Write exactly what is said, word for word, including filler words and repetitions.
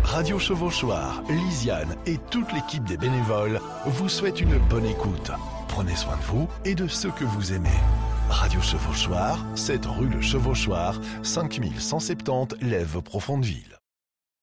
Radio Chevauchoir, Lisiane et toute l'équipe des bénévoles vous souhaitent une bonne écoute. Prenez soin de vous et de ceux que vous aimez. Radio Chevauchoir, sept rue Le Chevauchoir, cinq mille cent soixante-dix Lèves Profondeville.